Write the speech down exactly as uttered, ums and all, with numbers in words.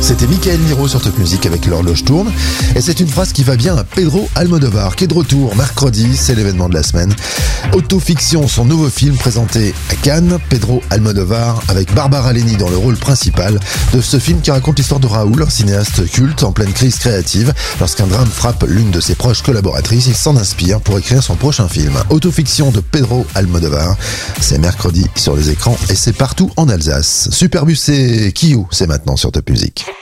C'était Michael Miro sur Top Music avec l'horloge tourne. Et c'est une phrase qui va bien à Pedro Almodovar, qui est de retour mercredi, c'est l'événement de la semaine. Autofiction, son nouveau film présenté à Cannes. Pedro Almodovar avec Barbara Leni dans le rôle principal de ce film qui raconte l'histoire de Raoul, un cinéaste culte en pleine crise créative. Lorsqu'un drame frappe l'une de ses proches collaboratrices, il s'en inspire pour écrire son prochain film. Autofiction de Pedro Almodovar, c'est mercredi sur les écrans et c'est partout en Alsace. Superbus et Kiyou, c'est maintenant sur Top Music.